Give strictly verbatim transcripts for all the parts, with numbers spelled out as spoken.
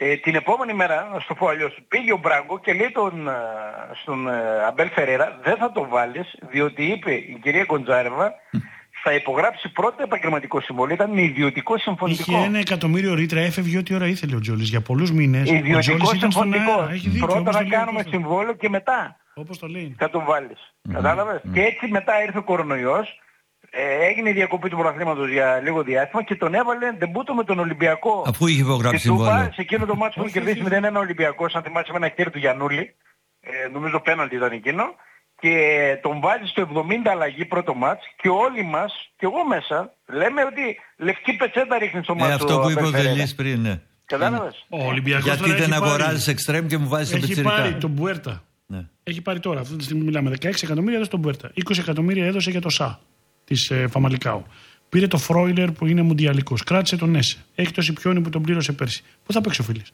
Ε, την επόμενη μέρα, να σου το πω αλλιώς, πήγε ο Μπράγκο και λέει τον, στον Αμπέλ Φερέιρα, δεν θα το βάλεις, διότι είπε η κυρία Γκοντζάρεβα, θα υπογράψει πρώτο επαγγελματικό συμβόλαιο, ήταν ιδιωτικό συμφωνητικό. Είχε ένα εκατομμύριο ρήτρα, έφευγε ό,τι ώρα ήθελε ο Τζόλης για πολλούς μήνες. Ιδιωτικό συμφωνητικό. Πρώτα θα κάνουμε συμβόλαιο και μετά όπως το λέει. θα τον βάλεις. Mm-hmm. Κατάλαβες. Mm-hmm. Και έτσι μετά ήρθε ο κορονοϊός, ε, έγινε η διακοπή του πρωταθλήματος για λίγο διάστημα και τον έβαλε ντεμπούτο με τον Ολυμπιακό. Αφού είχε υπογράψει συμβόλαιο. Σε εκείνο το μάτσο που είχε κερδίσει μηδέν ένα Ολυμπιακός, αν θυμάσαι με ένα χέρι του Γιαννούλη, ε, νομίζω πέναλτι ήταν εκείνο. Και τον βάζει στο εβδομήντα αλλαγή πρώτο μάτς και όλοι μας, και εγώ μέσα, λέμε ότι λευκή πετσέτα ρίχνει στο μάτς. Ε, αυτό που είπε ο Δελής πριν, ναι. Κατάλαβες. Ο Ολυμπιακός γιατί δεν αγοράζεις εξτρέμ και μου βάζεις επιτσιρικά. Έχει πάρει τον Μπουέρτα. Ναι. Έχει πάρει τώρα, αυτή τη στιγμή μιλάμε, δεκαέξι εκατομμύρια έδωσε τον Μπουέρτα. είκοσι εκατομμύρια έδωσε για το ΣΑ της ε, Φαμαλικάου. Πήρε το Φρόιλερ που είναι μουντιαλικός. Κράτησε τον Έσε. Έχει το Σιπιόνι που τον πλήρωσε πέρσι. Πού θα παίξει ο Φίλης?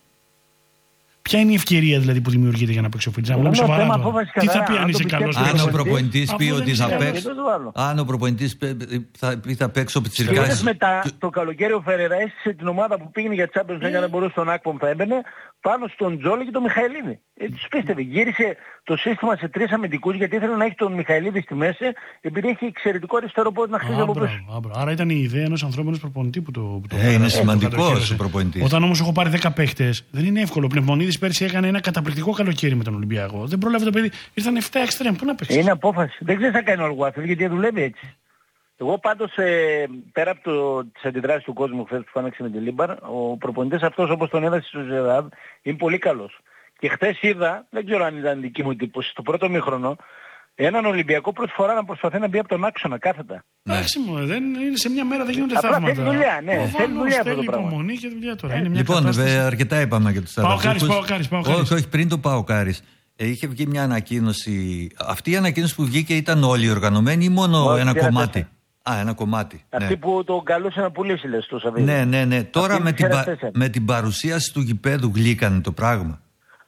Ποια είναι η ευκαιρία δηλαδή που δημιουργείται για να παίξει ο Φίλης? Να βλέπουμε σοβαρά. Τι θα πει αν είσαι καλός? Αν ο προπονητής πει ότι θα παίξει. Αν ο προπονητής πει θα παίξει ο πιτσιρικάς. Μετά το καλοκαίρι ο Φερέιρα έστησε την ομάδα που πήγαινε για Champions League, δεν μπορούσε στον Άκπομ θα έμπαινε πάνω στον Τζόλι και τον Μιχαηλίδη. Ε, τους πίστευε. Γύρισε το σύστημα σε τρεις αμυντικούς γιατί ήθελε να έχει τον Μιχαηλίδη στη μέση επειδή έχει εξαιρετικό αριστερό πόδι να χτίζει από πίσω. Άρα ήταν η ιδέα ενός ανθρώπινου προπονητή που το, που το ε, είναι σημαντικός ο προπονητής. Όταν όμως έχω πάρει δέκα παίχτες, δεν είναι εύκολο. Ο Πνευμονίδης πέρσι έκανε ένα καταπληκτικό καλοκαίρι με τον Ολυμπιακό. Δεν πρόλαβε το παιδί. Ήρθαν επτά εξτρέμ. Πού να παίξει? Είναι απόφαση. Δεν ξέρει τι θα κάνει ο Αλγουάθιλ γιατί δουλεύει έτσι. Εγώ πάντως ε, πέρα από το, τις αντιδράσεις του κόσμου χθες που φάναξε με τη Λίμπαρ, ο προπονητής αυτός όπως τον έδωσε στο Ζεδάδ είναι πολύ καλός. Και χθες είδα, δεν ξέρω αν ήταν δική μου εντύπωση, στο πρώτο μήχρονο, έναν Ολυμπιακό πρώτη φορά να προσπαθεί να μπει από τον άξονα κάθετα. Εντάξει μου, δεν είναι σε μια μέρα δεν γίνονται θαύματα. Απλά θέλει δουλειά, ναι. Θέλει δουλειά αυτό το πράγμα. Υπομονή και δουλειά τώρα. Είναι μια λοιπόν, βε, αρκετά είπαμε για τους Παοκάρης, Παοκάρης, Παοκάρης. Όχι, όχι, πριν το Παοκάρης. Ε, είχε βγει μια ανακοίνωση. Αυτή η ανακοίνωση που βγήκε ήταν όλοι οργανωμένοι ή μόνο όχι, ένα κομμάτι? Τέσσερα. Α, ένα κομμάτι. Αυτή ναι. που τον καλούσε να πουλήσει, λες, το Σαββίδι. Ναι, ναι, ναι. Τώρα με την, πα... με την παρουσίαση του γηπέδου γλύκανε το πράγμα.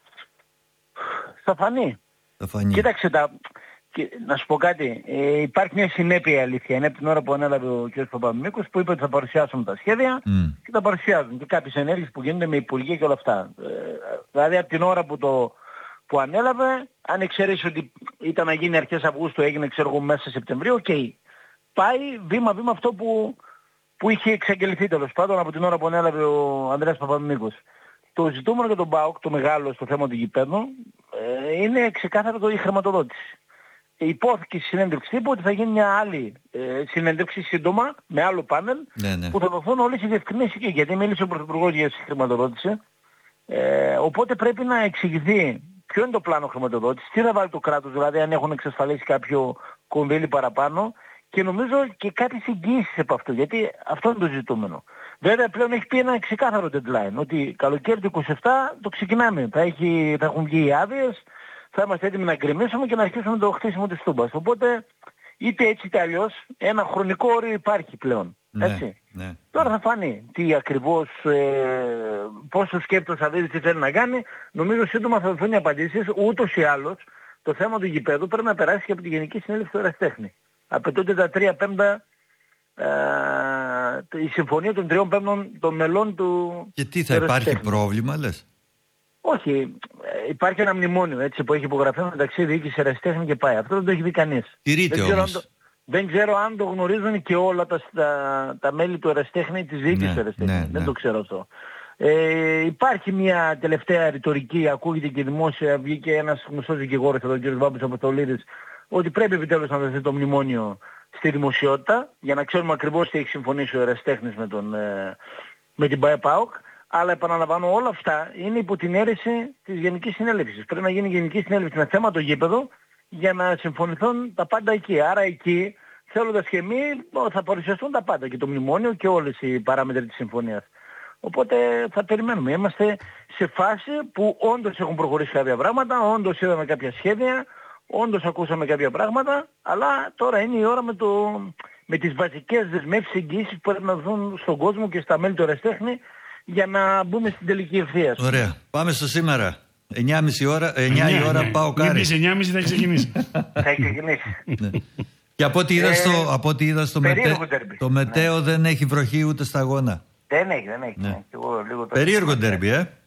Θα φανεί. Θα φανεί. Κοίταξε τα... Και, να σου πω κάτι. Ε, υπάρχει μια συνέπεια αλήθεια. Είναι από την ώρα που ανέλαβε ο κ. Παπαμίκος που είπε ότι θα παρουσιάσουν τα σχέδια mm. και τα παρουσιάζουν. Και κάποιες ενέργειες που γίνονται με υπουργεία και όλα αυτά. Ε, δηλαδή από την ώρα που το... που ανέλαβε, αν εξαιρέσει ότι ήταν να γίνει αρχές Αυγούστου, έγινε ξέρω εγώ μέσα Σεπτεμβρίου, οκ. Okay. Πάει βήμα-βήμα αυτό που, που είχε εξαγγελθεί τέλος πάντων από την ώρα που ανέλαβε ο Ανδρέας Παπαμίκος. Το ζητούμενο για τον ΠΑΟΚ, το μεγάλο στο θέμα του γηπέδου, ε, είναι ξεκάθαρα το η χρηματοδότηση. Υπόθηκε στη συνέντευξη τύπου ότι θα γίνει μια άλλη ε, συνέντευξη σύντομα με άλλο πάνελ ναι, ναι. που θα δοθούν όλες οι διευκρινήσεις εκεί. Γιατί μίλησε ο Πρωθυπουργός για τη χρηματοδότηση. Ε, οπότε πρέπει να εξηγηθεί ποιο είναι το πλάνο χρηματοδότησης, τι θα βάλει το κράτος, δηλαδή αν έχουν εξασφαλίσει κάποιο κονδύλι παραπάνω. Και νομίζω και κάποιες εγγύησεις από αυτό, γιατί αυτό είναι το ζητούμενο. Βέβαια πλέον έχει πει ένα ξεκάθαρο deadline, ότι καλοκαίρι του είκοσι επτά το ξεκινάμε. Θα, έχει, θα έχουν βγει οι άδειες, θα είμαστε έτοιμοι να γκρεμίσουμε και να αρχίσουμε το χτίσιμο της τούμπας. Οπότε είτε έτσι είτε αλλιώς ένα χρονικό όριο υπάρχει πλέον. Ναι, έτσι. Ναι. Τώρα θα φανεί τι ακριβώς, ε, πώς το σκέπτος θα δει, τι θέλει να κάνει. Νομίζω σύντομα θα δοθούν οι απαντήσεις. Ούτως ή άλλως το θέμα του γηπέδου πρέπει να περάσει και από τη Γενική Συνέλευση του Ερασιτέχνη. Απαιτούνται τα τρία πέμπτα, ε, η συμφωνία των τριών πέμπτων των μελών του. Και τι θα υπάρχει πρόβλημα λες? Όχι, ε, υπάρχει ένα μνημόνιο έτσι που έχει υπογραφεί μεταξύ διοίκησης Ερασιτέχνη και ΠΑΕ. Αυτό δεν το έχει δει κανείς. Τηρείται όμως. Το, δεν ξέρω αν το γνωρίζουν και όλα τα, τα, τα μέλη του Ερασιτέχνη, της διοίκησης ναι, του Ερασιτέχνη. Ναι, δεν ναι. το ξέρω αυτό. Ε, υπάρχει μια τελευταία ρητορική, ακούγεται και δημόσια, βγήκε ένας γνωστός δικηγόρος εδώ, ο κ. Βάμπης Αποστολίδης, ότι πρέπει επιτέλους να δοθεί το μνημόνιο στη δημοσιότητα, για να ξέρουμε ακριβώς τι έχει συμφωνήσει ο Ερασιτέχνης με, τον, ε, με την ΠΑΕ-ΠΑΟΚ. Αλλά επαναλαμβάνω, όλα αυτά είναι υπό την αίρεση της Γενικής Συνέλευσης. Πρέπει να γίνει Γενική Συνέλευση με θέμα το γήπεδο για να συμφωνηθούν τα πάντα εκεί. Άρα εκεί, θέλοντας και εμείς, θα παρουσιαστούν τα πάντα και το μνημόνιο και όλες οι παράμετροι της συμφωνίας. Οπότε θα περιμένουμε. Είμαστε σε φάση που όντως έχουν προχωρήσει κάποια πράγματα, όντως είδαμε κάποια σχέδια, όντως ακούσαμε κάποια πράγματα, αλλά τώρα είναι η ώρα με, το, με τις βασικές δεσμεύσεις εγγύησεις που πρέπει να δοθούν στον κόσμο και στα μέλη του Ερασιτέχνη για να μπούμε στην τελική ευθεία. Ωραία. Πάμε στο σήμερα. εννιά και μισή ώρα, εννιά η ώρα πάω κάρι. εννιά και μισή θα έχει ξεκινήσει. Θα έχει ξεκινήσει. Ναι. Και από ό,τι είδα στο, από ό,τι είδα στο μετέ, το μετέο ναι. δεν έχει βροχή ούτε σταγόνα. Δεν έχει, δεν έχει. Ναι. Εγώ λίγο περίεργο ντέρμπι, ε.